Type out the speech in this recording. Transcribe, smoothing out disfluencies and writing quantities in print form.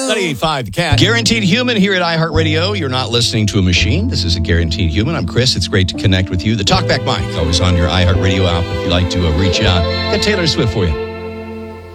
98.5 The Cat. Guaranteed Human here at iHeartRadio. You're not listening to a machine. This is a Guaranteed Human. I'm Chris. It's great to connect with you. The Talkback mic always on your iHeartRadio app if you'd like to reach out. Got Taylor Swift for you.